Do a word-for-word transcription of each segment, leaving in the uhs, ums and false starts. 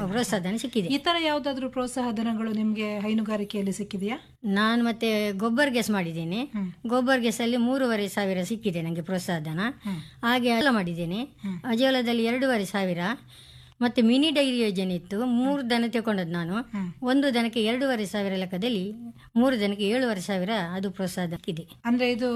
ಪ್ರೋತ್ಸಾಹಧನ ಸಿಕ್ಕಿದೆ. ಈ ತರ ಯಾವ್ದಾದ್ರು ಪ್ರೋತ್ಸಾಹ ಧನಗಳು ನಿಮ್ಗೆ ಹೈನುಗಾರಿಕೆಯಲ್ಲಿ ಸಿಕ್ಕಿದೆಯಾ? ನಾನು ಮತ್ತೆ ಗೊಬ್ಬರ ಗ್ಯಾಸ್ ಮಾಡಿದ್ದೇನೆ. ಗೊಬ್ಬರ ಗ್ಯಾಸ್ ಅಲ್ಲಿ ಮೂರುವರೆ ಸಾವಿರ ಸಿಕ್ಕಿದೆ ನನಗೆ ಪ್ರೋತ್ಸಾಹಧನ. ಹಾಗೆ ಎಲ್ಲ ಮಾಡಿದ್ದೇನೆ. ಅಜೋಲದಲ್ಲಿ ಎರಡೂವರೆ ಸಾವಿರ. ಮತ್ತೆ ಮಿನಿ ಡೈರಿ ಯೋಜನೆ ಇತ್ತು. ಮೂರು ದನ ತಗೊಂಡದ್ದು ನಾನು. ಒಂದು ದನಕ್ಕೆ ಎರಡೂವರೆ ಸಾವಿರ ಲೆಕ್ಕದಲ್ಲಿ ಮೂರು ದನಕ್ಕೆ ಏಳುವರೆ ಸಾವಿರ ಅದು ಪ್ರೋತ್ಸಾಹ ಇದೆ. ಅಂದ್ರೆ ಇದು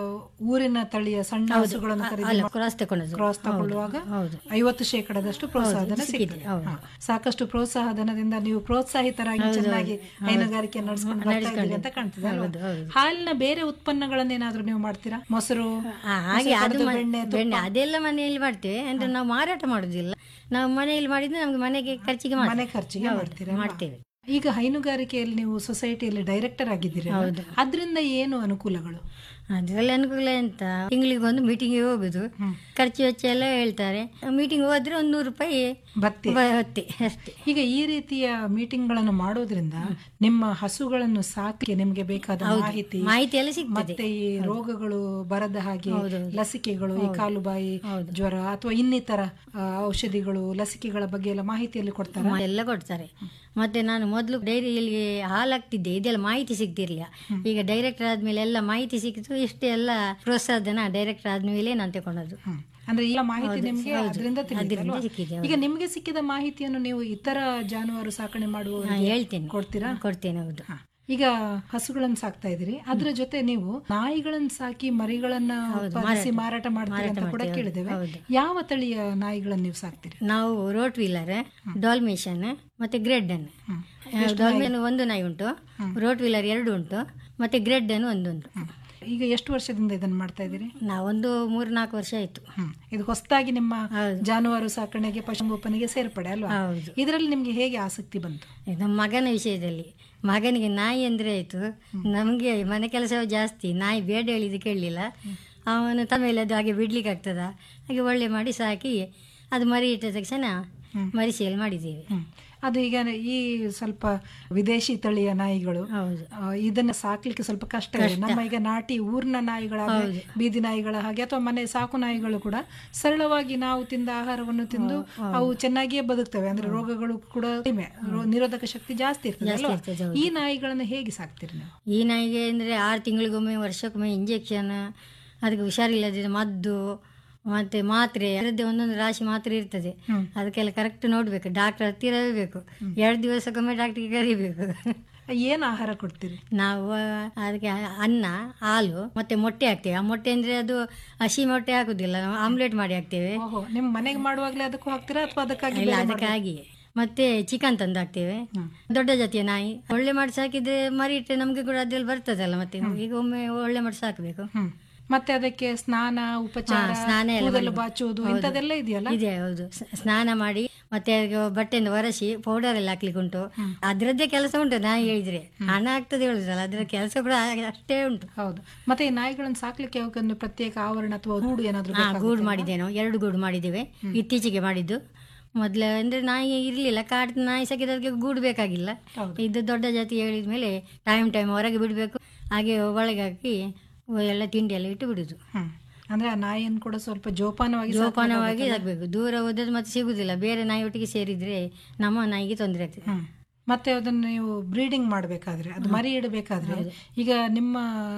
ಊರಿನ ತಳಿಯ ಸಣ್ಣ ಹಸುಗಳನ್ನು ಕ್ರಾಸ್ ತಗೊಂಡದ್ದು. ಕ್ರಾಸ್ ತಗೊಳ್ಳುವಾಗ ಐವತ್ತು ಶೇಕಡದಷ್ಟು ಪ್ರೋತ್ಸಾಹಧನ ಸಿಕ್ಕಿದೆ. ಸಾಕಷ್ಟು ಪ್ರೋತ್ಸಾಹ ಧನದಿಂದ ನೀವು ಪ್ರೋತ್ಸಾಹಿತರಾಗಿ ಚೆನ್ನಾಗಿ ಹೈನುಗಾರಿಕೆ ನಡೆಸ್ಕೊಂಡು ಬರ್ತಾ ಇದ್ದೀರಿ ಅಂತ ಕಾಣ್ತದೆ. ಹಾಲಿನ ಬೇರೆ ಉತ್ಪನ್ನಗಳನ್ನೇನಾದ್ರೂ ನೀವು ಮಾಡ್ತೀರಾ? ಮೊಸರು ಹಾಗೆ ಬೆಣ್ಣೆ ಅದೆಲ್ಲ ಮನೆಯಲ್ಲಿ ಮಾಡ್ತೇವೆ. ಅಂದ್ರೆ ನಾವು ಮಾರಾಟ ಮಾಡುದಿಲ್ಲ. ನಾವು ಮನೆಯಲ್ಲಿ ಮಾಡಿದ್ರೆ ನಮ್ಗೆ ಮನೆಗೆ ಖರ್ಚಿಗೆ ಮನೆ ಖರ್ಚಿಗೆ ಮಾಡ್ತೇವೆ. ಈಗ ಹೈನುಗಾರಿಕೆಯಲ್ಲಿ ನೀವು ಸೊಸೈಟಿಯಲ್ಲಿ ಡೈರೆಕ್ಟರ್ ಆಗಿದ್ದೀರಿ, ಅದರಿಂದ ಏನು ಅನುಕೂಲಗಳು? ಅದರಲ್ಲಿ ಅನುಕೂಲ ಎಂತ, ತಿಂಗಳಿಗೆ ಒಂದು ಮೀಟಿಂಗ್ ಹೋಗುದು, ಖರ್ಚು ವೆಚ್ಚ ಎಲ್ಲ ಹೇಳ್ತಾರೆ. ಮೀಟಿಂಗ್ ಹೋದ್ರೆ ಒಂದು ನೂರು ರೂಪಾಯಿ ಭತ್ಯೆ ಭತ್ಯೆ ಅಷ್ಟೇ. ಈಗ ಈ ರೀತಿಯ ಮೀಟಿಂಗ್ ಗಳನ್ನು ಮಾಡೋದ್ರಿಂದ ನಿಮ್ಮ ಹಸುಗಳನ್ನು ಸಾಕಿ ನಿಮ್ಗೆ ಬೇಕಾದ ಮಾಹಿತಿ ಮಾಹಿತಿ ಎಲ್ಲ ಸಿಗ್ತದೆ. ಮತ್ತೆ ಈ ರೋಗಗಳು ಬರದ ಹಾಗೆ ಲಸಿಕೆಗಳು, ಈ ಕಾಲುಬಾಯಿ ಜ್ವರ ಅಥವಾ ಇನ್ನಿತರ ಔಷಧಿಗಳು, ಲಸಿಕೆಗಳ ಬಗ್ಗೆ ಎಲ್ಲ ಮಾಹಿತಿಯಲ್ಲಿ ಕೊಡ್ತಾರೆ. ಎಲ್ಲ ಕೊಡ್ತಾರೆ. ಮತ್ತೆ ನಾನು ಮೊದಲು ಡೈರಿಯಲ್ಲಿ ಹಾಲಾಗ್ತಿದ್ದೆ, ಇದೆಲ್ಲ ಮಾಹಿತಿ ಸಿಗ್ತಿರ್ಲಿಲ್ಲ. ಈಗ ಡೈರೆಕ್ಟರ್ ಆದ್ಮೇಲೆ ಎಲ್ಲ ಮಾಹಿತಿ ಸಿಕ್ಕಿತು. ಇಷ್ಟೇ ಎಲ್ಲ ಪ್ರೋತ್ಸಾಹಧನ ಡೈರೆಕ್ಟರ್ ಆದ್ಮೇಲೆ ನಾನು ತಗೊಂಡದ್ದು. ಅಂದ್ರೆ ಈ ಮಾಹಿತಿ ನಿಮ್ಗೆ ಅದರಿಂದ ಸಿಕ್ಕಿದೆ. ಈಗ ನಿಮ್ಗೆ ಸಿಕ್ಕಿದ ಮಾಹಿತಿಯನ್ನು ನೀವು ಇತರ ಜಾನುವಾರು ಸಾಕಣೆ ಮಾಡುವ ಹೇಳ್ತೇನೆ, ಕೊಡ್ತೀರಾ? ಕೊಡ್ತೇನೆ. ಹೌದು. ಈಗ ಹಸುಗಳನ್ನ ಸಾಕ್ತಾ ಇದ್ರಿ, ಅದ್ರ ಜೊತೆ ನೀವು ನಾಯಿಗಳನ್ನ ಸಾಕಿ ಮರಿಗಳನ್ನ ಮಾರಾಟ ಮಾಡ್ತೀರಿ ಅಂತ ಕೂಡ ಕೇಳಿದ್ದೇವೆ. ಯಾವ ತಳಿಯ ನಾಯಿಗಳನ್ನ ನೀವು ಸಾಕ್ತೀರಿ? ನಾವು ರೋಟ್ ವೀಲರ್, ಡಾಲ್ಮೇಷನ್ ಮತ್ತೆ ಗ್ರೆಡ್ ಅನ್ನು. ಡಾಲ್ಮೇಷನ್ ಒಂದು ನಾಯಿ ಉಂಟು, ರೋಟ್ ವೀಲರ್ ಎರಡು ಉಂಟು, ಮತ್ತೆ ಗ್ರೆಡ್ ಅನ್ನು ಒಂದು ಉಂಟು. ಈಗ ಎಷ್ಟು ವರ್ಷದಿಂದ ಇದನ್ನ ಮಾಡ್ತಾ ಇದ್ದೀರಿ? ನಾವೊಂದು ಮೂರ್ ನಾಲ್ಕು ವರ್ಷ ಆಯ್ತು. ಇದು ಹೊಸದಾಗಿ ನಿಮ್ಮ ಜಾನುವಾರು ಸಾಕಣೆಗೆ, ಪಶುಸಂಗೋಪನೆಗೆ ಸೇರ್ಪಡೆ ಅಲ್ವಾ? ಇದರಲ್ಲಿ ನಿಮ್ಗೆ ಹೇಗೆ ಆಸಕ್ತಿ ಬಂತು? ನಮ್ಮ ಮಗನ ವಿಷಯದಲ್ಲಿ, ಮಗನಿಗೆ ನಾಯಿ ಅಂದ್ರೆ ಆಯ್ತು. ನಮ್ಗೆ ಮನೆ ಕೆಲಸ ಜಾಸ್ತಿ, ನಾಯಿ ಬೇಡ ಹೇಳಿದ್ದು ಕೇಳಲಿಲ್ಲ. ಅವನು ತಮೇಲೆ ಅದು ಹಾಗೆ ಬಿಡ್ಲಿಕ್ಕೆ ಆಗ್ತದ, ಹಾಗೆ ಒಳ್ಳೆ ಮಾಡಿ ಸಾಕಿ ಅದು ಮರಿ ಇಟ್ಟ ತಕ್ಷಣ ಮರಿ ಸೇಲ್ ಮಾಡಿದ್ದೇವೆ. ಅದು ಈಗ ಈ ಸ್ವಲ್ಪ ವಿದೇಶಿ ತಳಿಯ ನಾಯಿಗಳು, ಇದನ್ನ ಸಾಕ್ಲಿಕ್ಕೆ ಸ್ವಲ್ಪ ಕಷ್ಟ ಇದೆ. ನಮ್ಮ ಈಗ ನಾಟಿ ಊರಿನ ನಾಯಿಗಳ, ಬೀದಿ ನಾಯಿಗಳ ಹಾಗೆ ಅಥವಾ ಮನೆ ಸಾಕು ನಾಯಿಗಳು ಕೂಡ ಸರಳವಾಗಿ ನಾವು ತಿಂದ ಆಹಾರವನ್ನು ತಿಂದು ಅವು ಚೆನ್ನಾಗಿಯೇ ಬದುಕ್ತವೆ. ಅಂದ್ರೆ ರೋಗಗಳು ಕೂಡ ಕಡಿಮೆ, ನಿರೋಧಕ ಶಕ್ತಿ ಜಾಸ್ತಿ ಇರ್ತದೆ. ಈ ನಾಯಿಗಳನ್ನ ಹೇಗೆ ಸಾಕ್ತೀರಿ ನೀವು? ಈ ನಾಯಿಗೆ ಅಂದ್ರೆ ಆರು ತಿಂಗಳಿಗೊಮ್ಮೆ, ವರ್ಷಕ್ಕೊಮ್ಮೆ ಇಂಜೆಕ್ಷನ್, ಅದಕ್ಕೆ ಹುಷಾರಿಲ್ಲದಿದ್ರೆ ಮದ್ದು, ಮತ್ತೆ ಮಾತ್ರೆ, ಅದರದ್ದೇ ಒಂದೊಂದು ರಾಶಿ ಮಾತ್ರೆ ಇರ್ತದೆ. ಅದಕ್ಕೆಲ್ಲ ಕರೆಕ್ಟ್ ನೋಡ್ಬೇಕು, ಡಾಕ್ಟರ್ ಹತ್ತಿರ ಬೇಕು. ಎರಡು ದಿವಸಕ್ಕೊಮ್ಮೆ ಡಾಕ್ಟರ್ಗೆ ಕರಿಬೇಕು. ಏನು ಆಹಾರ ಕೊಡ್ತೀರಿ? ನಾವು ಅದಕ್ಕೆ ಅನ್ನ, ಹಾಲು ಮತ್ತೆ ಮೊಟ್ಟೆ ಹಾಕ್ತೇವೆ. ಆ ಮೊಟ್ಟೆ ಅಂದ್ರೆ ಅದು ಹಸಿ ಮೊಟ್ಟೆ ಹಾಕುದಿಲ್ಲ, ನಾವು ಆಮ್ಲೆಟ್ ಮಾಡಿ ಹಾಕ್ತೇವೆ. ನಿಮ್ ಮನೆಗೆ ಮಾಡುವಾಗಲೇ ಅದಕ್ಕೂ ಹಾಕ್ತೀರಾ ಅಥವಾ ಅದಕ್ಕಾಗಿ? ಇಲ್ಲ, ಅದಕ್ಕಾಗಿ. ಮತ್ತೆ ಚಿಕನ್ ತಂದು ಹಾಕ್ತೇವೆ. ದೊಡ್ಡ ಜಾತಿಯ ನಾಯಿ ಒಳ್ಳೆ ಮಾಡಿ ಸಾಕಿದ್ರೆ ಮರಿ ಇಟ್ಟರೆ ನಮ್ಗೆ ಕೂಡ ಅದ್ರಲ್ಲಿ ಬರ್ತದಲ್ಲ. ಮತ್ತೆ ಈಗ ಒಮ್ಮೆ ಒಳ್ಳೆ ಮಾಡಿ ಸಾಕಬೇಕು. ಮತ್ತೆ ಅದಕ್ಕೆ ಸ್ನಾನ, ಉಪಚಾರ, ಸ್ನಾನ ಎಲ್ಲ ಬಾಚುವುದು ಇಂಥದೆಲ್ಲ ಇದೆಯಲ್ಲ? ಇದೆ, ಹೌದು. ಸ್ನಾನ ಮಾಡಿ ಮತ್ತೆ ಬಟ್ಟೆಯಿಂದ ಒರೆಸಿ ಪೌಡರ್ ಎಲ್ಲ ಹಾಕ್ಲಿಕ್ಕೆ ಉಂಟು. ಅದ್ರದ್ದೇ ಕೆಲಸ ಉಂಟು. ನಾಯಿ ಹೇಳಿದ್ರೆ ಹಣ ಆಗ್ತದೆ ಹೇಳುದಲ್ಲ, ಅದ್ರ ಕೆಲಸ ಕೂಡ ಅಷ್ಟೇ ಉಂಟು. ಹೌದು. ಮತ್ತೆ ಈ ನಾಯಿಗಳನ್ನು ಸಾಕ್ಲಿಕ್ಕೆ ಒಂದು ಪ್ರತ್ಯೇಕ ಆವರಣ ಅಥವಾ ಗೂಡು ಏನಾದ್ರು? ಗೂಡು ಮಾಡಿದ್ದೇವೆ, ಎರಡು ಗೂಡು ಮಾಡಿದ್ದೇವೆ, ಇತ್ತೀಚೆಗೆ ಮಾಡಿದ್ದು. ಮೊದ್ಲ ಅಂದ್ರೆ ನಾಯಿ ಇರ್ಲಿಲ್ಲ, ಕಾಡಿನ ನಾಯಿ ಸಾಕಿದಕ್ಕೆ ಗೂಡು ಬೇಕಾಗಿಲ್ಲ. ಇದು ದೊಡ್ಡ ಜಾತಿ ಹೇಳಿದ್ಮೇಲೆ ಟೈಮ್ ಟೈಮ್ ಹೊರಗೆ ಬಿಡ್ಬೇಕು, ಹಾಗೆ ಒಳಗೆ ಹಾಕಿ ಎಲ್ಲ ತಿಂಡಿ ಎಲ್ಲ ಇಟ್ಟು ಬಿಡುದು. ಅಂದ್ರೆ ಆ ನಾಯಿಯನ್ನು ಕೂಡ ಸ್ವಲ್ಪ ಜೋಪಾನವಾಗಿ ಜೋಪಾನವಾಗಿ ಸಾಕ್ಬೇಕು. ದೂರ ಹೋದ್ರೆ ಮತ್ತೆ ಸಿಗುದಿಲ್ಲ, ಬೇರೆ ನಾಯಿ ಒಟ್ಟಿಗೆ ಸೇರಿದ್ರೆ ನಮ್ಮ ನಾಯಿಗೆ ತೊಂದರೆ ಆಗ್ತದೆ. ಮತ್ತೆ ಅದನ್ನು ನೀವು ಬ್ರೀಡಿಂಗ್ ಮಾಡ್ಬೇಕಾದ್ರೆ, ಅದು ಮರಿ ಇಡಬೇಕಾದ್ರೆ, ಈಗ ನಿಮ್ಮ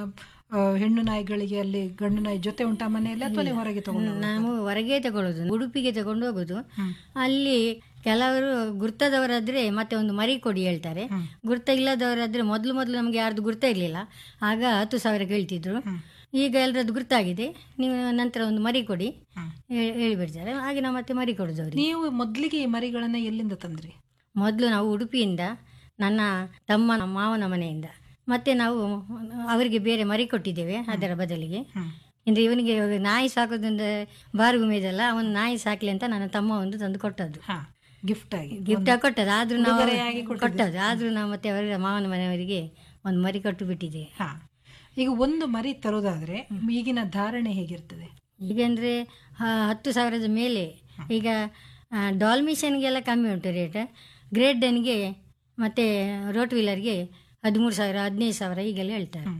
ಹೆಣ್ಣು ನಾಯಿಗಳಿಗೆ ಅಲ್ಲಿ ಗಂಡು ನಾಯಿ ಜೊತೆ ಉಂಟಾ ಮನೆಯಲ್ಲಿ ಅಥವಾ ನೀವು ಹೊರಗೆ ತಗೊಂಡು? ನಾವು ಹೊರಗೆ ತಗೊಳ್ಳೋದು, ಉಡುಪಿಗೆ ತಗೊಂಡು ಹೋಗುದು. ಅಲ್ಲಿ ಕೆಲವರು ಗುರ್ತದವರಾದ್ರೆ ಮತ್ತೆ ಒಂದು ಮರಿ ಕೊಡಿ ಹೇಳ್ತಾರೆ. ಗುರ್ತ ಇಲ್ಲದವರಾದ್ರೆ ಮೊದಲು ಮೊದಲು ನಮ್ಗೆ ಯಾರ್ದು ಗುರ್ತ ಇರ್ಲಿಲ್ಲ, ಆಗ ಹತ್ತು ಸಾವಿರ ಕೇಳ್ತಿದ್ರು. ಈಗ ಎಲ್ಲರದ್ದು ಗುರ್ತಾಗಿದೆ, ನೀವು ನಂತರ ಒಂದು ಮರಿ ಕೊಡಿ ಹೇಳಿಬಿಡ್ತಾರೆ. ಹಾಗೆ ನಾವು ಮತ್ತೆ ಮರಿ ಕೊಡುದವ್ರು. ನೀವು ಮೊದಲಿಗೆ ಈ ಮರಿಗಳನ್ನ ಎಲ್ಲಿಂದ ತಂದ್ರಿ? ಮೊದಲು ನಾವು ಉಡುಪಿಯಿಂದ, ನನ್ನ ತಮ್ಮನ ಮಾವನ ಮನೆಯಿಂದ. ಮತ್ತೆ ನಾವು ಅವರಿಗೆ ಬೇರೆ ಮರಿ ಕೊಟ್ಟಿದ್ದೇವೆ ಅದರ ಬದಲಿಗೆ. ಅಂದ್ರೆ ಇವನಿಗೆ ನಾಯಿ ಸಾಕೋದ್ರಿಂದ ಬಾರು ಇದೆಲ್ಲ, ಅವನು ನಾಯಿ ಸಾಕ್ಲಿ ಅಂತ ನನ್ನ ತಮ್ಮ ಒಂದು ತಂದು ಕೊಟ್ಟದ್ದು, ಗಿಫ್ಟ್ ಆಗಿ ಗಿಫ್ಟ್ ಆಗಿ ಕೊಟ್ಟದ್ದು. ಆದ್ರೂ ನಾವು ಕೊಟ್ಟದ್ದು ಆದ್ರೂ ನಾವು ಮತ್ತೆ ಅವರ ಮಾವನ ಮನೆಯವರಿಗೆ ಒಂದು ಮರಿ ಕೊಟ್ಟು ಬಿಟ್ಟಿದ್ದೇವೆ. ಈಗ ಒಂದು ಮರಿ ತರೋದಾದ್ರೆ ಈಗಿನ ಧಾರಣೆ ಹೇಗಿರ್ತದೆ? ಈಗ ಅಂದ್ರೆ ಹತ್ತು ಸಾವಿರದ ಮೇಲೆ. ಈಗ ಡಾಲ್ಮಿಷನ್ಗೆಲ್ಲ ಕಮ್ಮಿ ಉಂಟು ರೇಟ್, ಗ್ರೇಡನ್ಗೆ ಮತ್ತೆ ರೋಟ್ ವೀಲರ್ಗೆ ಹದಿಮೂರು ಸಾವಿರ ಹದಿನೈದು ಸಾವಿರ ಈಗೆಲ್ಲ ಹೇಳ್ತಾರೆ.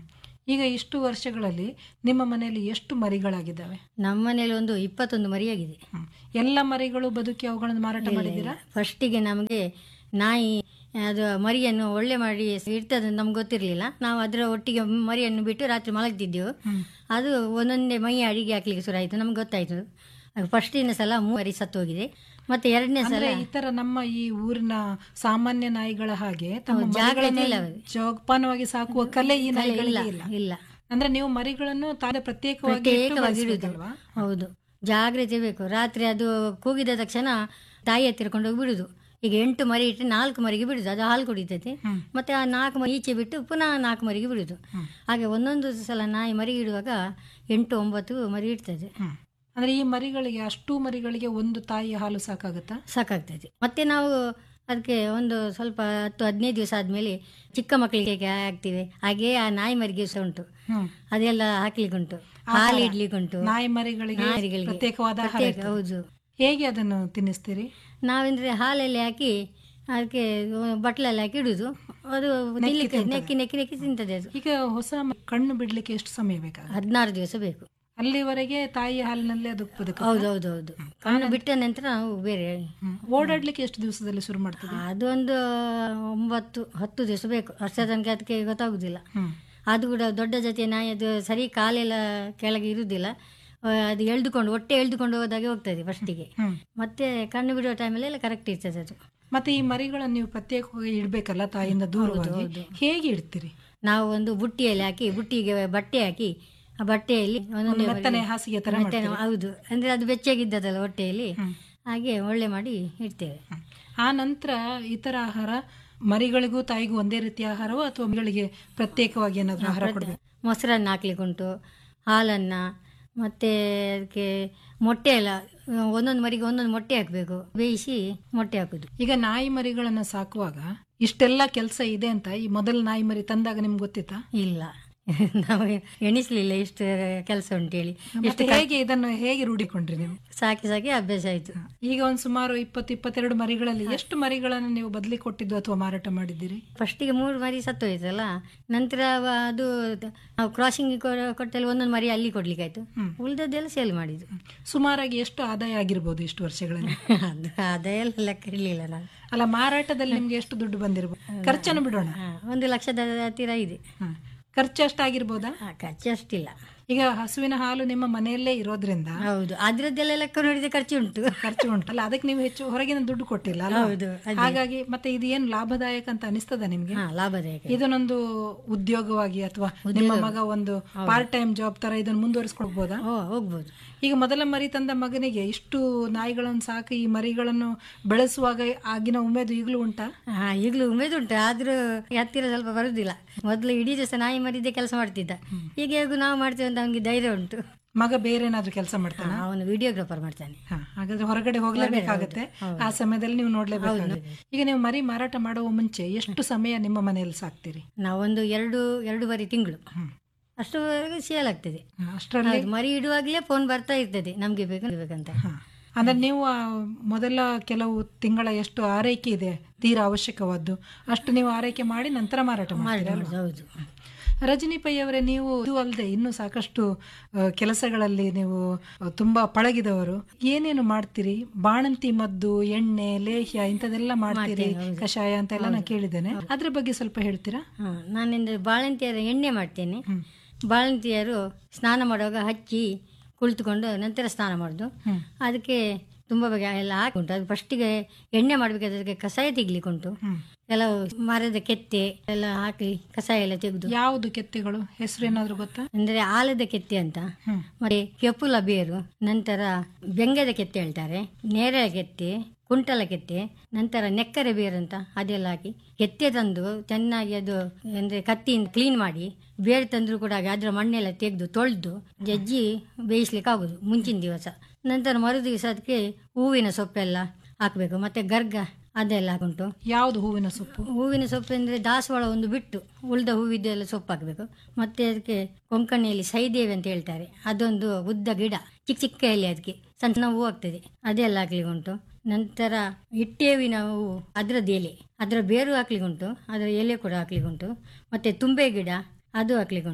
ಈಗ ಇಷ್ಟು ವರ್ಷಗಳಲ್ಲಿ ನಿಮ್ಮ ಮನೆಯಲ್ಲಿ ಎಷ್ಟು ಮರಿಗಳಾಗಿದ್ದಾವೆ? ನಮ್ಮ ಮನೇಲಿ ಒಂದು ಇಪ್ಪತ್ತೊಂದು ಮರಿಯಾಗಿದೆ. ಹ್ಮ್. ಎಲ್ಲ ಮರಿಗಳು ಬದುಕಿ ಅವುಗಳನ್ನು ಮಾರಾಟ ಮಾಡಿದ್ದೀರಾ? ಫಸ್ಟಿಗೆ ನಮಗೆ ನಾಯಿ ಅದು ಮರಿಯನ್ನು ಒಳ್ಳೆ ಮಾಡಿ ಇರ್ತದೆ ನಮ್ಗೆ ಗೊತ್ತಿರಲಿಲ್ಲ. ನಾವು ಅದರ ಒಟ್ಟಿಗೆ ಮರಿಯನ್ನು ಬಿಟ್ಟು ರಾತ್ರಿ ಮಲಗ್ತಿದ್ದೆವು. ಅದು ಒಂದೊಂದೇ ಮೈ ಅಡಿಗೆ ಹಾಕ್ಲಿಕ್ಕೆ ಶುರು ಆಯಿತು. ನಮ್ಗೆ ಗೊತ್ತಾಯಿತು. ಫಸ್ಟಿನ ಸಲ ಮೂರು ಮರಿ ಸತ್ತು ಹೋಗಿದೆ. ಮತ್ತೆ ಎರಡನೇ ಸಲ ಈ ತರ ನಮ್ಮ ಈ ಊರಿನ ಸಾಮಾನ್ಯ ನಾಯಿಗಳ ಹಾಗೆ ತಮ್ಮ ಮರಿಗಳನ್ನು ಜೋಪಾನವಾಗಿ ಸಾಕುವ ಕಲೆ ಈ ನಾಯಿಗಳಿಗೆ ಇಲ್ಲ. ಇಲ್ಲ ಅಂದ್ರೆ ನೀವು ಮರಿಗಳನ್ನು ತಾನೇ ಪ್ರತ್ಯೇಕವಾಗಿ ಇಡುವುದಲ್ವಾ? ಹೌದು, ಜಾಗ್ರತೆ ಬೇಕು. ರಾತ್ರಿ ಅದು ಕೂಗಿದ ತಕ್ಷಣ ತಾಯಿ ಹತ್ತಿರಕೊಂಡು ಹೋಗಿ ಬಿಡುದು. ಈಗ ಎಂಟು ಮರಿ ಇಟ್ಟರೆ ನಾಲ್ಕು ಮರಿಗೆ ಬಿಡುದು, ಅದು ಹಾಲು ಕುಡಿತೈತೆ. ಮತ್ತೆ ಆ ನಾಲ್ಕು ಮರಿ ಈಚೆ ಬಿಟ್ಟು ಪುನಃ ನಾಲ್ಕು ಮರಿಗೆ ಬಿಡುದು. ಹಾಗೆ ಒಂದೊಂದು ಸಲ ನಾಯಿ ಮರಿ ಇಡುವಾಗ ಎಂಟು ಒಂಬತ್ತು ಮರಿ ಇಡ್ತದೆ. ಅಂದ್ರೆ ಈ ಮರಿಗಳಿಗೆ ಅಷ್ಟು ಮರಿಗಳಿಗೆ ಒಂದು ತಾಯಿಯ ಹಾಲು ಸಾಕಾಗುತ್ತಾ? ಸಾಕಾಗ್ತದೆ. ಮತ್ತೆ ನಾವು ಅದಕ್ಕೆ ಒಂದು ಸ್ವಲ್ಪ ಹತ್ತು ಹದಿನೈದು ದಿವಸ ಆದ್ಮೇಲೆ ಚಿಕ್ಕ ಮಕ್ಕಳಿಗೆ ಹಾಕ್ತಿವಿ. ಹಾಗೆ ಆ ನಾಯಿ ಮರಿಗೆ ಸಹ ಉಂಟು, ಅದೆಲ್ಲ ಹಾಕ್ಲಿಕ್ಕೆ ಉಂಟು. ಹಾಲು ಇಡ್ಲಿಕ್ಕೆ ಉಂಟು ನಾಯಿ ಮರಿಗಳಿಗೆ ಪ್ರತ್ಯೇಕವಾದ ಆಹಾರ. ಹೌದು. ಹೇಗೆ ಅದನ್ನು ತಿನ್ನಿಸ್ತೀರಿ? ನಾವೆಂದ್ರೆ ಹಾಲಲ್ಲಿ ಹಾಕಿ ಅದಕ್ಕೆ ಬಟ್ಲಲ್ಲಿ ಹಾಕಿ ಇಡುದು. ಅದು ನೆಕ್ಕಿ ನೆಕ್ಕಿ ನೆಕ್ಕಿ ತಿಂತದೆ ಅದು. ಈಗ ಹೊಸ ಕಣ್ಣು ಬಿಡ್ಲಿಕ್ಕೆ ಎಷ್ಟು ಸಮಯ ಬೇಕಾಗ? ಹದಿನಾರು ದಿವಸ ಬೇಕು. ಅಲ್ಲಿವರೆಗೆ ತಾಯಿ ಹಾಲಿನಲ್ಲೇ ಅದು ಬದುಕು. ಹೌದೌದು ಹೌದು. ಕಣ್ಣು ಬಿಟ್ಟ ನಂತರ ನಾವು ಬೇರೆ ಓಡಾಡ್ಲಿಕ್ಕೆ ಎಷ್ಟು ದಿವಸದಲ್ಲಿ ಶುರು ಮಾಡ್ತದೆ? ಅದೊಂದು ಒಂಬತ್ತು ಹತ್ತು ದಿವಸ ಬೇಕು. ವರ್ಷ ತನಕ ಅದಕ್ಕೆ ಗೊತ್ತಾಗುದಿಲ್ಲ. ಅದು ಕೂಡ ದೊಡ್ಡ ಜೊತೆ ನಾಯಿ ಅದು ಸರಿ ಕಾಲೆಲ್ಲ ಕೆಳಗೆ ಇರುವುದಿಲ್ಲ. ಅದು ಎಳ್ದುಕೊಂಡು ಹೊಟ್ಟೆ ಎಳ್ದುಕೊಂಡು ಹೋದಾಗೆ ಹೋಗ್ತದೆ ಫಸ್ಟಿಗೆ. ಮತ್ತೆ ಕಣ್ಣು ಬಿಡುವ ಟೈಮಲ್ಲಿ ಎಲ್ಲ ಕರೆಕ್ಟ್ ಇರ್ತದೆ ಅದು. ಮತ್ತೆ ಈ ಮರಿಗಳನ್ನು ನೀವು ಪ್ರತ್ಯೇಕವಾಗಿ ಇಡ್ಬೇಕಲ್ಲ ತಾಯಿಯಿಂದ ದೂರವಾಗಿ, ಹೇಗೆ ಇಡ್ತೀರಿ? ನಾವು ಒಂದು ಬುಟ್ಟಿಯಲ್ಲಿ ಹಾಕಿ, ಬುಟ್ಟಿಗೆ ಬಟ್ಟೆ ಹಾಕಿ, ಆ ಬಟ್ಟೆಯಲ್ಲಿ ಮೆತ್ತನೆ ಹಾಸಿಗೆ ತರ. ಹೌದು, ಅಂದ್ರೆ ಅದು ಬೆಚ್ಚಗಿದ್ದದಲ್ಲ ಹೊಟ್ಟೆಯಲ್ಲಿ, ಹಾಗೆ ಒಳ್ಳೆ ಮಾಡಿ ಇಡ್ತೇವೆ. ಆ ನಂತರ ಇತರ ಆಹಾರ ಮರಿಗಳಿಗೂ ತಾಯಿಗೂ ಒಂದೇ ರೀತಿಯ ಆಹಾರವೋ ಅಥವಾ ಮರಿಗಳಿಗೆ ಪ್ರತ್ಯೇಕವಾಗಿ ಏನಾದರೂ ಆಹಾರ ಕೊಡಬೇಕು? ಮೊಸರನ್ನ ಹಾಕ್ಲಿಕ್ಕೆ ಉಂಟು, ಹಾಲನ್ನ, ಮತ್ತೆ ಅದಕ್ಕೆ ಮೊಟ್ಟೆ ಎಲ್ಲ ಒಂದೊಂದು ಮರಿಗೆ ಒಂದೊಂದು ಮೊಟ್ಟೆ ಹಾಕಬೇಕು, ಬೇಯಿಸಿ ಮೊಟ್ಟೆ ಹಾಕುದು. ಈಗ ನಾಯಿ ಮರಿಗಳನ್ನ ಸಾಕುವಾಗ ಇಷ್ಟೆಲ್ಲ ಕೆಲಸ ಇದೆ ಅಂತ ಈ ಮೊದಲ ನಾಯಿ ಮರಿ ತಂದಾಗ ನಿಮ್ಗೆ ಗೊತ್ತಿತ್ತಾ? ಇಲ್ಲ, ನಾವು ಎಣಿಸ್ಲಿಲ್ಲ ಇಷ್ಟು ಕೆಲಸ ಉಂಟೇಳಿ. ಹೇಗೆ ಇದನ್ನು ಹೇಗೆ ರೂಢಿಕೊಂಡ್ರಿ ನೀವು? ಸಾಕಿ ಸಾಕಿ ಅಭ್ಯಾಸ ಆಯ್ತು. ಈಗ ಒಂದು ಸುಮಾರು ಇಪ್ಪತ್ತು ಇಪ್ಪತ್ತೆರಡು ಮರಿಗಳಲ್ಲಿ ಎಷ್ಟು ಮರಿಗಳನ್ನು ನೀವು ಬದಲಿ ಕೊಟ್ಟಿದ್ದು ಅಥವಾ ಮಾರಾಟ ಮಾಡಿದ್ದೀರಿ? ಫಸ್ಟಿಗೆ ಮೂರು ಮರಿ ಸತ್ತೋಯ್ತಲ್ಲ, ನಂತರ ಅದು ನಾವು ಕ್ರಾಸಿಂಗ್ ಕೊಟ್ಟಲ್ಲಿ ಒಂದೊಂದು ಮರಿ ಅಲ್ಲಿ ಕೊಡ್ಲಿಕ್ಕೆ ಆಯ್ತು, ಉಳಿದದ್ದೆಲ್ಲ ಸೇಲ್ ಮಾಡಿದ್ದು. ಸುಮಾರಾಗಿ ಎಷ್ಟು ಆದಾಯ ಆಗಿರ್ಬೋದು ಇಷ್ಟು ವರ್ಷಗಳಲ್ಲಿ? ಅದು ಆದಾಯ ಎಲ್ಲ ಲೆಕ್ಕ ಇರಲಿಲ್ಲ ನಾನು. ಅಲ್ಲ, ಮಾರಾಟದಲ್ಲಿ ನಿಮ್ಗೆ ಎಷ್ಟು ದುಡ್ಡು ಬಂದಿರ್ಬೋದು? ಖರ್ಚನ್ನು ಬಿಡೋಣ, ಒಂದು ಲಕ್ಷದ ಹತ್ತಿರ ಇದೆ. ಖರ್ಚು ಅಷ್ಟಾಗಿರ್ಬೋದಾ? ಖರ್ಚು ಅಷ್ಟಿಲ್ಲ. ಈಗ ಹಸುವಿನ ಹಾಲು ನಿಮ್ಮ ಮನೆಯಲ್ಲೇ ಇರೋದ್ರಿಂದ ಹೌದು, ಅದ್ರದ್ದೆಲ್ಲ ಲೆಕ್ಕ ನೋಡಿದ್ರೆ ಖರ್ಚು ಉಂಟು. ಖರ್ಚು ಉಂಟಲ್ಲ, ಅದಕ್ಕೆ ನೀವು ಹೆಚ್ಚು ಹೊರಗಿನ ದುಡ್ಡು ಕೊಟ್ಟಿಲ್ಲ. ಹೌದು, ಹಾಗಾಗಿ ಮತ್ತೆ ಇದು ಏನು ಲಾಭದಾಯಕ ಅಂತ ಅನಿಸ್ತದ ನಿಮ್ಗೆ? ಲಾಭದಾಯಕ. ಇದನ್ನೊಂದು ಉದ್ಯೋಗವಾಗಿ ಅಥವಾ ನಿಮ್ಮ ಮಗ ಒಂದು ಪಾರ್ಟ್ ಟೈಮ್ ಜಾಬ್ ತರ ಇದನ್ನು ಮುಂದುವರಿಸ್ಕೊಳ್ಬೋದಾ? ಹೋಗ್ಬೋದು. ಈಗ ಮೊದಲ ಮರಿ ತಂದ ಮಗನಿಗೆ ಇಷ್ಟು ನಾಯಿಗಳನ್ನು ಸಾಕಿ ಈ ಮರಿಗಳನ್ನು ಬೆಳೆಸುವಾಗ ಆಗಿನ ಉಮೇದು ಈಗಲೂ ಉಂಟಾ? ಹಾ, ಈಗಲೂ ಉಮೇದು ಉಂಟು. ಆದ್ರೂ ಹತ್ತಿರ ಸ್ವಲ್ಪ ಬರುದಿಲ್ಲ. ಮೊದಲು ಇಡೀ ದಿವಸ ನಾಯಿ ಮರಿದೇ ಕೆಲಸ ಮಾಡ್ತಿದ್ದ. ಈಗ ಹೇಗೂ ನಾವು ಮಾಡ್ತೇವೆ ಅಂತ ಅವನಿಗೆ ಧೈರ್ಯ ಉಂಟು. ಮಗ ಬೇರೆ ಏನಾದ್ರು ಕೆಲಸ ಮಾಡ್ತಾನೆ? ಅವನು ವಿಡಿಯೋಗ್ರಾಫರ್ ಮಾಡ್ತಾನೆ. ಹಾಗಾದ್ರೆ ಹೊರಗಡೆ ಹೋಗ್ಲೇಬೇಕಾಗತ್ತೆ, ಆ ಸಮಯದಲ್ಲಿ ನೀವು ನೋಡ್ಲೇಬೇಕಾಗುತ್ತೆ. ಈಗ ನೀವು ಮರಿ ಮಾರಾಟ ಮಾಡುವ ಮುಂಚೆ ಎಷ್ಟು ಸಮಯ ನಿಮ್ಮ ಮನೆಯಲ್ಲಿ ಸಾಕ್ತೀರಿ? ನಾವೊಂದು ಎರಡು ಎರಡೂವರೆ ತಿಂಗಳು ಅಷ್ಟುವರೆಗೆ ಸೇಲ್ ಆಗ್ತದೆ. ಅಷ್ಟರಲ್ಲಿ ಮರಿ ಇಡುವಾಗಲೇ ಫೋನ್ ಬರ್ತಾ ಇರ್ತದೆ, ನಮ್ಗೆ ಬೇಕಂತ. ಅಂದ್ರೆ ನೀವು ಮೊದಲ ಕೆಲವು ತಿಂಗಳ ಎಷ್ಟು ಆರೈಕೆ ಇದೆ ತೀರಾ ಅವಶ್ಯಕವಾದ್ದು ಅಷ್ಟು ನೀವು ಆರೈಕೆ ಮಾಡಿ ನಂತರ ಮಾರಾಟ ಮಾಡ್ತೀರಾ? ಹೌದು. ರಜನಿ ಪೈ ಅವರೇ, ನೀವು ಇದು ಅಲ್ಲದೆ ಇನ್ನೂ ಸಾಕಷ್ಟು ಕೆಲಸಗಳಲ್ಲಿ ನೀವು ತುಂಬಾ ಪಳಗಿದವರು. ಏನೇನು ಮಾಡ್ತೀರಿ? ಬಾಣಂತಿ ಮದ್ದು, ಎಣ್ಣೆ, ಲೇಹ್ಯ ಇಂಥದೆಲ್ಲ ಮಾಡ್ತೀರಿ, ಕಷಾಯ ಅಂತ ಎಲ್ಲ ನಾನು ಕೇಳಿದ್ದೇನೆ. ಅದ್ರ ಬಗ್ಗೆ ಸ್ವಲ್ಪ ಹೇಳ್ತೀರಾ? ನಾನೆಂದ್ರೆ ಬಾಣಂತಿಯರ ಎಣ್ಣೆ ಮಾಡ್ತೇನೆ. ಬಾಣಂತಿಯರು ಸ್ನಾನ ಮಾಡುವಾಗ ಹಚ್ಚಿ ಕುಳಿತುಕೊಂಡು ನಂತರ ಸ್ನಾನ ಮಾಡೋದು. ಅದಕ್ಕೆ ತುಂಬ ಬಗೆ ಎಲ್ಲ ಹಾಕಿ ಉಂಟು. ಅದು ಫಸ್ಟಿಗೆ ಎಣ್ಣೆ ಮಾಡಬೇಕಾದ್ರೆ ಅದಕ್ಕೆ ಕಷಾಯ ತೆಗಿಲಿಕ್ಕೆ ಉಂಟು. ಕೆಲವು ಮರದ ಕೆತ್ತೆ ಎಲ್ಲ ಹಾಕಿ ಕಷಾಯ ಎಲ್ಲ ತೆಗೆದು. ಯಾವುದು ಕೆತ್ತೆಗಳು ಹೆಸರು ಏನಾದ್ರು ಗೊತ್ತಾ? ಅಂದ್ರೆ ಆಲದ ಕೆತ್ತೆ ಅಂತ, ಮತ್ತೆ ಕೆಪುಲ ಬೇರು, ನಂತರ ಬೆಂಗದ ಕೆತ್ತೆ ಹೇಳ್ತಾರೆ, ನೇರಳ ಕೆತ್ತೆ, ಕುಂಟಲ ಕೆತ್ತೆ, ನಂತರ ನೆಕ್ಕರೆ ಬೇರು ಅಂತ ಅದೆಲ್ಲ ಹಾಕಿ ಕೆತ್ತೆ ತಂದು ಚೆನ್ನಾಗಿ ಅದು ಅಂದ್ರೆ ಕತ್ತಿಯಿಂದ ಕ್ಲೀನ್ ಮಾಡಿ, ಬೇರೆ ತಂದ್ರು ಕೂಡ ಅದರ ಮಣ್ಣೆಲ್ಲ ತೆಗೆದು ತೊಳೆದು ಜಜ್ಜಿ ಬೇಯಿಸ್ಲಿಕ್ಕೆ ಆಗುದು ಮುಂಚಿನ ದಿವಸ. ನಂತರ ಮರು ದಿವಸ ಅದಕ್ಕೆ ಹೂವಿನ ಸೊಪ್ಪೆಲ್ಲ ಹಾಕಬೇಕು. ಮತ್ತೆ ಗರ್ಗ ಅದೆಲ್ಲ ಹಾಕುಂಟು. ಯಾವುದು ಹೂವಿನ ಸೊಪ್ಪು? ಹೂವಿನ ಸೊಪ್ಪು ಅಂದ್ರೆ ದಾಸವಾಳ ಒಂದು ಬಿಟ್ಟು ಉಳಿದ ಹೂವಿದ್ದೆಲ್ಲ ಸೊಪ್ಪು ಹಾಕಬೇಕು. ಮತ್ತೆ ಅದಕ್ಕೆ ಕೊಂಕಣಿಯಲ್ಲಿ ಸೈದೇವಿ ಅಂತ ಹೇಳ್ತಾರೆ, ಅದೊಂದು ಉದ್ದ ಗಿಡ, ಚಿಕ್ಕ ಚಿಕ್ಕ ಎಲೆ, ಅದಕ್ಕೆ ಸಣ್ಣ ಹೂ ಆಗ್ತದೆ, ಅದೆಲ್ಲ ಹಾಕ್ಲಿಕ್ಕೆ ಉಂಟು. ನಂತರ ಹಿಟ್ಟೇವಿನ ಹೂವು, ಅದರದ್ದು ಎಲೆ, ಅದರ ಬೇರು ಹಾಕ್ಲಿಕ್ಕೆ ಉಂಟು, ಅದರ ಎಲೆ ಕೂಡ ಹಾಕ್ಲಿಕ್ಕೆ ಉಂಟು. ಮತ್ತೆ ತುಂಬೆ ಗಿಡ ಅದು ಹಾಕ್ಲಿಕ್ಕೆ ಉಂಟು.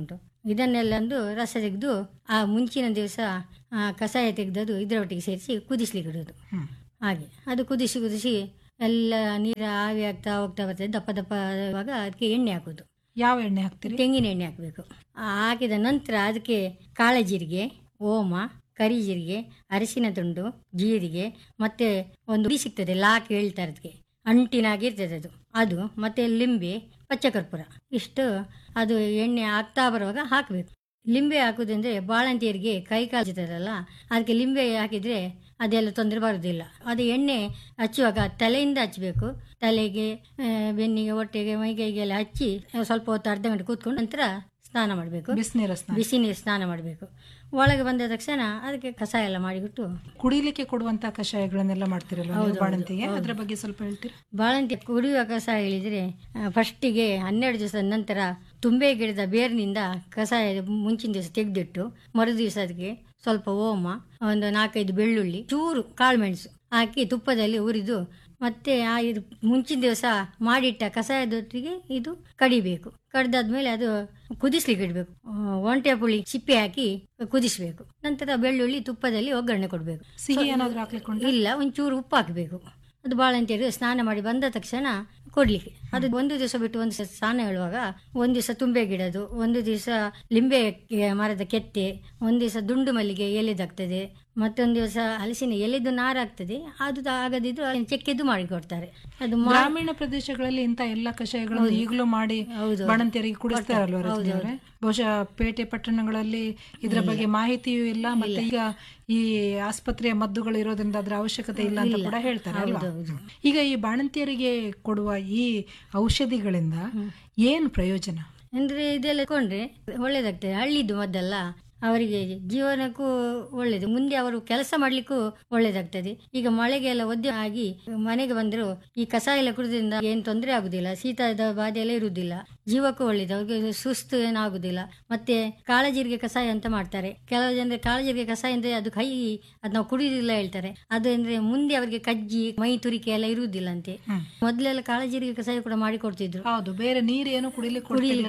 ಇದನ್ನೆಲ್ಲ ಒಂದು ರಸ ತೆಗೆದು ಆ ಮುಂಚಿನ ದಿವಸ ಆ ಕಷಾಯ ತೆಗೆದದು ಇದರೊಟ್ಟಿಗೆ ಸೇರಿಸಿ ಕುದಿಸ್ಲಿಕ್ಕೆ ಇಡೋದು. ಹಾಗೆ ಅದು ಕುದಿಸಿ ಕುದಿಸಿ ಎಲ್ಲ ನೀರು ಆವಿ ಆಗ್ತಾ ಹೋಗ್ತಾ ಬರ್ತದೆ. ದಪ್ಪ ದಪ್ಪ ಆಗುವಾಗ ಅದಕ್ಕೆ ಎಣ್ಣೆ ಹಾಕೋದು. ಯಾವ ಎಣ್ಣೆ ಹಾಕ್ತೀರಿ? ತೆಂಗಿನ ಎಣ್ಣೆ ಹಾಕಬೇಕು. ಹಾಕಿದ ನಂತರ ಅದಕ್ಕೆ ಕಾಳು ಜೀರಿಗೆ, ಓಮ, ಕರಿ ಜೀರಿಗೆ, ಅರಿಶಿನ ತುಂಡು, ಜೀರಿಗೆ, ಮತ್ತೆ ಒಂದು ಹುಡಿ ಸಿಗ್ತದೆ ಲಾಕ್ ಹೇಳ್ತಾರೆ, ಅದಕ್ಕೆ ಅಂಟಿನಾಗಿರ್ತದೆ ಅದು ಅದು ಮತ್ತೆ ಲಿಂಬೆ, ಪಚ್ಚಕರ್ಪೂರ, ಇಷ್ಟು ಅದು ಎಣ್ಣೆ ಆಗ್ತಾ ಬರುವಾಗ ಹಾಕಬೇಕು. ಲಿಂಬೆ ಹಾಕುದಂದ್ರೆ ಬಾಳಂತಿಯರಿಗೆ ಕೈ ಕಾಲ್ತದಲ್ಲ, ಅದಕ್ಕೆ ಲಿಂಬೆ ಹಾಕಿದ್ರೆ ಅದೆಲ್ಲ ತೊಂದರೆ ಬರುವುದಿಲ್ಲ. ಅದು ಎಣ್ಣೆ ಹಚ್ಚುವಾಗ ತಲೆಯಿಂದ ಹಚ್ಚಬೇಕು. ತಲೆಗೆ, ಬೆನ್ನಿಗೆ, ಹೊಟ್ಟೆಗೆ, ಮೈಕೈಗೆಲ್ಲ ಹಚ್ಚಿ ಸ್ವಲ್ಪ ಹೊತ್ತು ಅರ್ಧ ಗಂಟೆ ಕೂತ್ಕೊಂಡು ನಂತರ ಸ್ನಾನ ಮಾಡಬೇಕು. ಬಿಸಿನೀರು ಸ್ನಾನ ಬಿಸಿ ನೀರು ಸ್ನಾನ ಮಾಡಬೇಕು. ಒಳಗೆ ಬಂದ ತಕ್ಷಣ ಅದಕ್ಕೆ ಕಷಾಯ ಎಲ್ಲ ಮಾಡಿಬಿಟ್ಟು ಕುಡಿಲಿಕ್ಕೆ ಕೊಡುವಂತ ಕಷಾಯಗಳನ್ನೆಲ್ಲ ಮಾಡ್ತಿರಲ್ಲ ಬಾಣಂತಿಗೆ, ಅದ್ರ ಬಗ್ಗೆ ಸ್ವಲ್ಪ ಹೇಳ್ತೀರಾ? ಬಾಳಂತಿ ಕುಡಿಯುವ ಕಷಾಯ ಹೇಳಿದ್ರೆ ಫಸ್ಟಿಗೆ ಹನ್ನೆರಡು ದಿವಸದ ನಂತರ ತುಂಬೆ ಗಿಡದ ಬೇರಿನಿಂದ ಕಷಾಯ ಮುಂಚಿನ ದಿವಸ ತೆಗೆದಿಟ್ಟು ಮರು ದಿವಸ ಅದಕ್ಕೆ ಸ್ವಲ್ಪ ಓಮ, ಒಂದು ನಾಲ್ಕೈದು ಬೆಳ್ಳುಳ್ಳಿ, ಚೂರು ಕಾಳುಮೆಣಸು ಹಾಕಿ ತುಪ್ಪದಲ್ಲಿ ಹುರಿದು ಮತ್ತೆ ಆ ಇದು ಮುಂಚಿನ ದಿವಸ ಮಾಡಿಟ್ಟ ಕಷಾಯದೊಟ್ಟಿಗೆ ಇದು ಕಡಿಬೇಕು. ಕಡ್ದಾದ್ಮೇಲೆ ಅದು ಕುದಿಸ್ಲಿಕ್ಕೆ ಇಡಬೇಕು. ಒಂಟೆ ಪುಳಿ ಸಿಪ್ಪೆ ಹಾಕಿ ಕುದಿಸ್ಬೇಕು. ನಂತರ ಬೆಳ್ಳುಳ್ಳಿ ತುಪ್ಪದಲ್ಲಿ ಒಗ್ಗರಣೆ ಕೊಡಬೇಕು. ಸಿಹಿ ಏನಾದ್ರೂ ಹಾಕ್ಲಿಕ್ಕೆ ಇಲ್ಲ, ಒಂಚೂರು ಉಪ್ಪು ಹಾಕಬೇಕು. ಅದು ಬಾಳಂತಿಯರು ಸ್ನಾನ ಮಾಡಿ ಬಂದ ತಕ್ಷಣ ಕೊಡ್ಲಿಕ್ಕೆ. ಅದು ಒಂದು ದಿವಸ ಬಿಟ್ಟು ಒಂದು ದಿವಸ ಸ್ನಾನ ಹೇಳುವಾಗ ಒಂದು ದಿವಸ ತುಂಬೆ ಗಿಡದು, ಒಂದು ದಿವಸ ಲಿಂಬೆ ಮರದ ಕೆತ್ತೆ, ಒಂದು ದಿವಸ ದುಂಡು ಮಲ್ಲಿಗೆ ಎಲೆದಾಗ್ತದೆ, ಮತ್ತೊಂದು ದಿವಸ ಹಲಸಿನ ಎಲೆದು ನಾರಾಗ್ತದೆ. ಅದು ಆಗದಿದ್ದು ಚೆಕ್ಕೆದು ಮಾಡಿ ಕೊಡ್ತಾರೆ. ಅದು ಗ್ರಾಮೀಣ ಪ್ರದೇಶಗಳಲ್ಲಿ ಇಂತ ಎಲ್ಲಾ ಕಷಾಯಗಳನ್ನು ಈಗಲೂ ಮಾಡಿ ಬಾಣಂತಿಯರಿಗೆ ಕುಡಿಸ್ತಾರಲ್ವ ರಚನೆ? ಬಹುಶಃ ಪೇಟೆ ಪಟ್ಟಣಗಳಲ್ಲಿ ಇದರ ಬಗ್ಗೆ ಮಾಹಿತಿಯೂ ಇಲ್ಲ, ಮತ್ತೆ ಈಗ ಈ ಆಸ್ಪತ್ರೆಯ ಮದ್ದುಗಳು ಇರೋದ್ರಿಂದ ಅದರ ಅವಶ್ಯಕತೆ ಇಲ್ಲ ಅಂತ ಕೂಡ ಹೇಳ್ತಾರೆ ಅಲ್ವಾ? ಈಗ ಈ ಬಾಣಂತಿಯರಿಗೆ ಕೊಡುವ ಈ ಔಷಧಿಗಳಿಂದ ಏನು ಪ್ರಯೋಜನ ಅಂದ್ರೆ ಇದೆಲ್ಲ ಕೊಂಡ್ರೆ ಒಳ್ಳೇದಾಗ್ತದೆ. ಹಳ್ಳಿದ್ದು ಮದ್ದಲ್ಲ, ಅವರಿಗೆ ಜೀವನಕ್ಕೂ ಒಳ್ಳೇದು, ಮುಂದೆ ಅವರು ಕೆಲಸ ಮಾಡ್ಲಿಕ್ಕೂ ಒಳ್ಳೇದಾಗ್ತದೆ. ಈಗ ಮಳೆಗೆಲ್ಲ ಒದ್ದೆ ಆಗಿ ಮನೆಗೆ ಬಂದ್ರು ಈ ಕಷಾಯ ಎಲ್ಲ ಕುಡಿದ್ರಿಂದ ಏನು ತೊಂದರೆ ಆಗುದಿಲ್ಲ, ಶೀತದ ಬಾಧೆ ಎಲ್ಲ ಇರುವುದಿಲ್ಲ, ಜೀವಕ್ಕೂ ಒಳ್ಳೇದು, ಅವ್ರಿಗೆ ಸುಸ್ತು ಏನಾಗುದಿಲ್ಲ. ಮತ್ತೆ ಕಾಳಜೀರಿಗೆ ಕಷಾಯ ಅಂತ ಮಾಡ್ತಾರೆ. ಕೆಲವು ಜನ ಕಾಳಜೀರಿಗೆ ಕಷಾಯ ಅಂದ್ರೆ ಅದು ಕೈ ಅದು ನಾವು ಕುಡಿಯುದಿಲ್ಲ ಹೇಳ್ತಾರೆ. ಅದು ಅಂದ್ರೆ ಮುಂದೆ ಅವರಿಗೆ ಕಜ್ಜಿ ಮೈ ತುರಿಕೆ ಎಲ್ಲ ಇರುವುದಿಲ್ಲ ಅಂತೆ. ಮೊದ್ಲೆಲ್ಲ ಕಾಳಜೀರಿಗೆ ಕಷಾಯ ಕೂಡ ಮಾಡಿ ಕೊಡ್ತಿದ್ರು. ಹೌದು, ಬೇರೆ ನೀರೇನು ಕುಡಿಲಿಕ್ಕೆ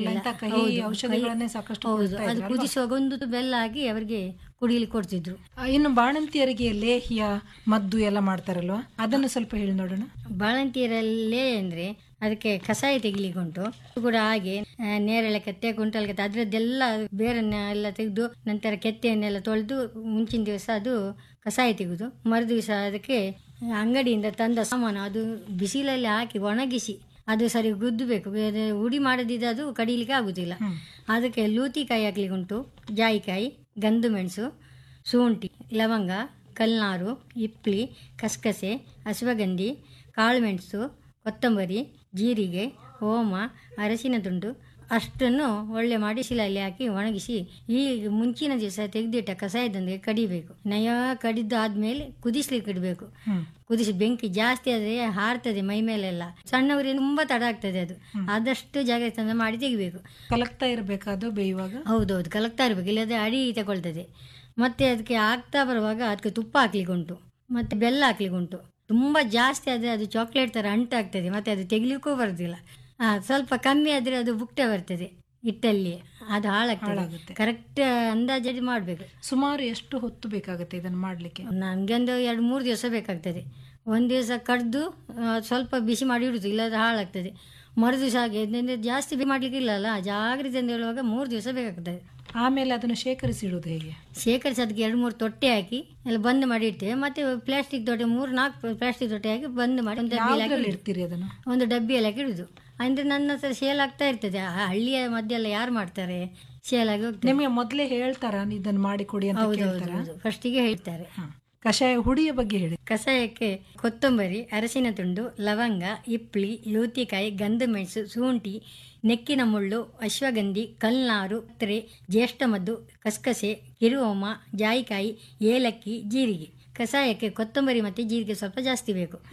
ಔಷಧಿಗಳನ್ನೇ ಸಾಕಷ್ಟು. ಹೌದು, ಅದು ಕುದಿಸುವಾಗ ಒಂದು ಬೆಲ್ಲ ಆಗಿ ಅವರಿಗೆ ಕುಡಿಲಿಕ್ಕೆ ಕೊಡ್ತಿದ್ರು. ಇನ್ನು ಬಾಣಂತಿಯರಿಗೆ ಲೇಹ್ಯ ಮದ್ದು ಎಲ್ಲ ಮಾಡ್ತಾರಲ್ವಾ, ಅದನ್ನು ಸ್ವಲ್ಪ ಹೇಳಿ ನೋಡೋಣ. ಬಾಣಂತಿಯರಲ್ಲೇ ಅಂದ್ರೆ ಅದಕ್ಕೆ ಕಷಾಯ ತೆಗಿಲಿಕ್ಕೆ ಉಂಟು ಕೂಡ. ಹಾಗೆ ನೇರಳೆ ಕೆತ್ತೆ, ಕುಂಟಲ್ ಕೆತ್ತೆ, ಅದರದ್ದೆಲ್ಲ ಬೇರನ್ನ ಎಲ್ಲ ತೆಗೆದು ನಂತರ ಕೆತ್ತೆಯನ್ನೆಲ್ಲ ತೊಳೆದು ಮುಂಚಿನ ದಿವಸ ಅದು ಕಷಾಯ ತೆಗೆದು ಮರು ದಿವಸ ಅದಕ್ಕೆ ಅಂಗಡಿಯಿಂದ ತಂದ ಸಾಮಾನು ಅದು ಬಿಸಿಲಲ್ಲಿ ಹಾಕಿ ಒಣಗಿಸಿ ಅದು ಸರಿ ಗುದ್ದಬೇಕು. ಉಡಿ ಮಾಡದಿದ್ದ ಅದು ಕಡಿಲಿಕ್ಕೆ ಆಗುದಿಲ್ಲ. ಅದಕ್ಕೆ ಲೂತಿಕಾಯಿ ಹಾಕ್ಲಿಕ್ಕೆ ಉಂಟು, ಜಾಯಿಕಾಯಿ, ಗಂಧು ಮೆಣಸು, ಶುಂಠಿ, ಲವಂಗ, ಕಲ್ನಾರು, ಇಪ್ಲಿ, ಕಸಕಸೆ, ಅಶ್ವಗಂಧಿ, ಕಾಳುಮೆಣಸು, ಕೊತ್ತಂಬರಿ, ಜೀರಿಗೆ, ಓಮ, ಅರಸಿನ ತುಂಡು ಅಷ್ಟನ್ನು ಒಳ್ಳೆ ಮಾಡಿ ಶಿಲಲ್ಲಿ ಹಾಕಿ ಒಣಗಿಸಿ ಈ ಮುಂಚಿನ ದಿವಸ ತೆಗೆದಿಟ್ಟ ಕಷಾಯದೊಂದಿಗೆ ಕಡಿಬೇಕು. ನಯ ಕಡಿದಾದ್ಮೇಲೆ ಕುದಿಸ್ಲಿಕ್ಕೆ ಇಡಬೇಕು. ಕುದಿಸಿ ಬೆಂಕಿ ಜಾಸ್ತಿ ಆದ್ರೆ ಹಾರ್ತದೆ ಮೈ ಮೇಲೆಲ್ಲ. ಸಣ್ಣವರಿಗೆ ತುಂಬಾ ತಡ ಆಗ್ತದೆ. ಅದು ಆದಷ್ಟು ಜಾಗ್ರತೆ ಮಾಡಿ ತೆಗಿಬೇಕು. ಕಲಕ್ತಾ ಇರಬೇಕು ಅದು ಬೇಯುವಾಗ. ಹೌದೌದು, ಕಲಕ್ತಾ ಇರ್ಬೇಕು, ಇಲ್ಲದೆ ಅಡಿ ತಗೊಳ್ತದೆ. ಮತ್ತೆ ಅದಕ್ಕೆ ಆಗ್ತಾ ಬರುವಾಗ ಅದಕ್ಕೆ ತುಪ್ಪ ಹಾಕ್ಲಿಕ್ಕೆ ಉಂಟು, ಮತ್ತೆ ಬೆಲ್ಲ ಹಾಕ್ಲಿಕ್ಕೆ ಉಂಟು. ತುಂಬಾ ಜಾಸ್ತಿ ಆದ್ರೆ ಅದು ಚಾಕ್ಲೇಟ್ ತರ ಅಂಟಾಗ್ತದೆ, ಮತ್ತೆ ಅದು ತೆಗಿಲಿಕ್ಕೂ ಬರುದಿಲ್ಲ. ಆ ಸ್ವಲ್ಪ ಕಮ್ಮಿ ಆದ್ರೆ ಅದು ಬುಕ್ಟೆ ಬರ್ತದೆ ಹಿಟ್ಟಲ್ಲಿ, ಅದು ಹಾಳಾಗ್ತದೆ. ಕರೆಕ್ಟ್ ಅಂದಾಜು ಮಾಡ್ಬೇಕು. ಸುಮಾರು ಎಷ್ಟು ಹೊತ್ತು ಬೇಕಾಗುತ್ತೆ ಇದನ್ನು ಮಾಡ್ಲಿಕ್ಕೆ? ನನ್ಗೊಂದು ಎರಡು ಮೂರು ದಿವಸ ಬೇಕಾಗ್ತದೆ. ಒಂದ್ ದಿವಸ ಕಡ್ದು ಸ್ವಲ್ಪ ಬಿಸಿ ಮಾಡಿ ಇಡುದು, ಇಲ್ಲದ ಹಾಳಾಗ್ತದೆ. ಮರು ದಿವಸ ಹಾಗೆ ಜಾಸ್ತಿ ಬಿಸಿ ಮಾಡ್ಲಿಕ್ಕೆ ಇಲ್ಲಲ್ಲ, ಜಾಗ್ರತೆ ಅಂತ ಹೇಳುವಾಗ ಮೂರು ದಿವಸ ಬೇಕಾಗ್ತದೆ. ಆಮೇಲೆ ಅದನ್ನು ಶೇಖರಿಸಿ ಇಡುವುದು ಹೇಗೆ? ಶೇಖರಿಸಿ ಅದಕ್ಕೆ ಎರಡು ಮೂರು ತೊಟ್ಟೆ ಹಾಕಿ ಎಲ್ಲ ಬಂದ್ ಮಾಡಿ ಇಡ್ತೇವೆ. ಮತ್ತೆ ಪ್ಲಾಸ್ಟಿಕ್ ತೊಟ್ಟೆ ಮೂರು ನಾಲ್ಕು ಪ್ಲಾಸ್ಟಿಕ್ ತೊಟ್ಟೆ ಹಾಕಿ ಬಂದ್ ಮಾಡಿ ಒಂದು ಡಬ್ಬಿಯಲ್ಲಿ ಇಡ್ತೀರಿ ಅದನ್ನು? ಒಂದು ಡಬ್ಬಿಯಲ್ಲಿ ಹಾಕಿ ಇಡುದು. ಅಂದ್ರೆ ನನ್ನ ಹತ್ರ ಸೇಲ್ ಆಗ್ತಾ ಇರ್ತದೆ. ಹಳ್ಳಿಯ ಮಧ್ಯೆಲ್ಲ ಯಾರು ಮಾಡ್ತಾರೆ, ಸೇಲ್ ಆಗಿ ಹೋಗ್ತದೆ. ನಿಮಗೆ ಮೊದಲೇ ಹೇಳ್ತಾರ ಇದನ್ನು ಮಾಡಿ ಕೊಡಿ ಅಂತ? ಹೌದೌದು, ಫಸ್ಟಿಗೆ ಹೇಳ್ತಾರೆ. ಕಷಾಯ ಹುಡಿಯ ಬಗ್ಗೆ ಹೇಳಿ. ಕಷಾಯಕ್ಕೆ ಕೊತ್ತಂಬರಿ, ಅರಸಿನ ತುಂಡು, ಲವಂಗ, ಇಪ್ಲಿ, ಲೂತಿಕಾಯಿ, ಗಂಧು ಮೆಣಸು, ಶುಂಠಿ, ನೆಕ್ಕಿನ ಮುಳ್ಳು, ಅಶ್ವಗಂಧಿ, ಕಲ್ನಾರು, ಪತ್ರೆ, ಜ್ಯೇಷ್ಠ ಮದ್ದು, ಕಸಕಸೆ, ಕಿರುಹೋಮ, ಜಾಯಿಕಾಯಿ, ಏಲಕ್ಕಿ, ಜೀರಿಗೆ. ಕಷಾಯಕ್ಕೆ ಕೊತ್ತಂಬರಿ ಮತ್ತೆ ಜೀರಿಗೆ ಸ್ವಲ್ಪ ಜಾಸ್ತಿ ಬೇಕು.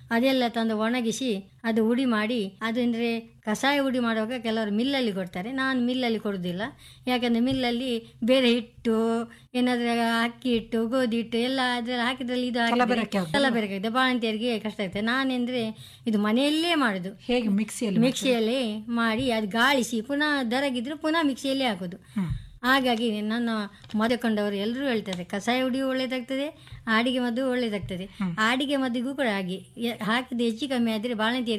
ಅದೆಲ್ಲ ತಂದು ಒಣಗಿಸಿ ಅದು ಹುಡಿ ಮಾಡಿ ಅದು ಅಂದರೆ ಕಷಾಯ ಹುಡಿ ಮಾಡುವಾಗ ಕೆಲವರು ಮಿಲ್ಲಲ್ಲಿ ಕೊಡ್ತಾರೆ. ನಾನು ಮಿಲ್ಲಲ್ಲಿ ಕೊಡೋದಿಲ್ಲ. ಯಾಕಂದರೆ ಮಿಲ್ಲಲ್ಲಿ ಬೇರೆ ಹಿಟ್ಟು ಏನಾದರೂ ಅಕ್ಕಿ ಹಿಟ್ಟು ಗೋಧಿ ಹಿಟ್ಟು ಎಲ್ಲ ಅದರಲ್ಲಿ ಹಾಕಿದ್ರಲ್ಲಿ ಇದು ಕಲಬೆರಕೆ ಬಾಣಂತಿಯರಿಗೆ ಕಷ್ಟ ಆಗ್ತದೆ. ನಾನೆಂದರೆ ಇದು ಮನೆಯಲ್ಲೇ ಮಾಡೋದು. ಹೇಗೆ ಮಿಕ್ಸಿಯಲ್ಲಿ ಮಿಕ್ಸಿಯಲ್ಲೇ ಮಾಡಿ ಅದು ಗಾಳಿಸಿ ಪುನಃ ದರಗಿದ್ರೆ ಪುನಃ ಮಿಕ್ಸಿಯಲ್ಲೇ ಹಾಕೋದು. ಹಾಗಾಗಿ ನನ್ನ ಮದುಕೊಂಡವರು ಎಲ್ಲರೂ ಹೇಳ್ತಾರೆ ಕಷಾಯ ಹುಡಿ ಒಳ್ಳೇದಾಗ್ತದೆ, ಆಡಿಗೆ ಮದ್ದು ಒಳ್ಳೇದಾಗ್ತದೆ. ಆಡಿಗೆ ಮದ್ದಿಗೂ ಕೂಡ ಹಾಗೆ ಹಾಕಿದ ಹೆಚ್ಚು ಕಮ್ಮಿ ಆದರೆ ಬಾಣಂತಿಯರಿಗೆ